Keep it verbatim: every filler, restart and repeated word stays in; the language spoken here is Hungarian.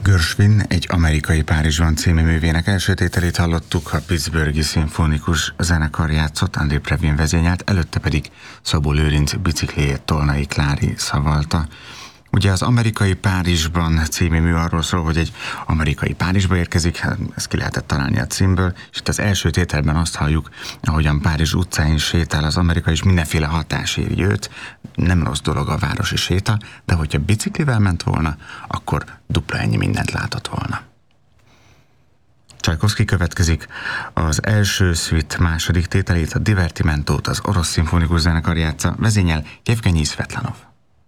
Gershwin, egy amerikai Párizsban című művének első tételét hallottuk, a Pittsburghi Szimfonikus Zenekar játszott, André Previn vezényelt, előtte pedig Szabó Lőrinc bicikliét Tolnai Klári szavalta. Ugye az Amerikai Párizsban című mű arról szól, hogy egy amerikai Párizsba érkezik, hát ezt ki lehetett találni a címből, és itt az első tételben azt halljuk, ahogyan Párizs utcáin sétál az amerikai, és mindenféle hatás éri őt. Nem rossz dolog a városi séta, de hogyha biciklivel ment volna, akkor dupla ennyi mindent látott volna. Csajkovszky következik, az első szüit második tételét, a Divertimentót az Orosz Szimfonikus Zenekar játsza, vezényel Jevgenyi Szvetlanov.